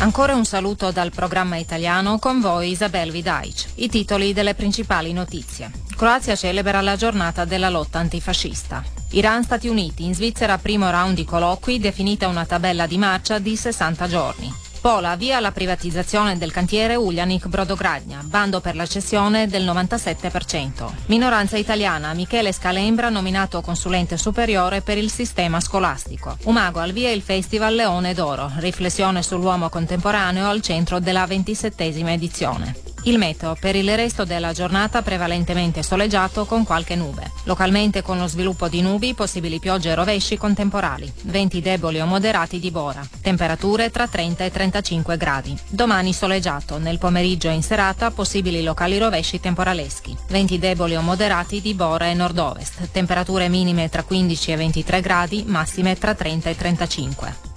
Ancora un saluto dal programma italiano, con voi Isabel Vidaic. I titoli delle principali notizie. Croazia celebra la giornata della lotta antifascista. Iran-Stati Uniti, in Svizzera primo round di colloqui, definita una tabella di marcia di 60 giorni. Pola avvia la privatizzazione del cantiere Uljanik Brodogradnja, bando per la cessione del 97%. Minoranza italiana, Michele Scalembra nominato consulente superiore per il sistema scolastico. Umago al via il Festival Leone d'Oro, riflessione sull'uomo contemporaneo al centro della 27ª edizione. Il meteo, per il resto della giornata prevalentemente soleggiato con qualche nube. Localmente con lo sviluppo di nubi, possibili piogge e rovesci con temporali. Venti deboli o moderati di bora. Temperature tra 30 e 35 gradi. Domani soleggiato, nel pomeriggio e in serata possibili locali rovesci temporaleschi. Venti deboli o moderati di bora e nord-ovest. Temperature minime tra 15 e 23 gradi, massime tra 30 e 35.